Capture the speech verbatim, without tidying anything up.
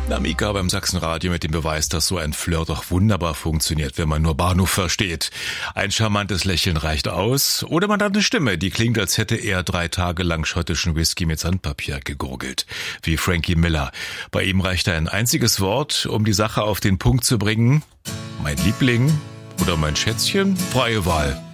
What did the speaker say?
Na, Mika beim Sachsenradio mit dem Beweis, dass so ein Flirt doch wunderbar funktioniert, wenn man nur Bahnhof versteht. Ein charmantes Lächeln reicht aus. Oder man hat eine Stimme, die klingt, als hätte er drei Tage lang schottischen Whisky mit Sandpapier gegurgelt. Wie Frankie Miller. Bei ihm reicht ein einziges Wort, um die Sache auf den Punkt zu bringen. Mein Liebling oder mein Schätzchen? Freie Wahl.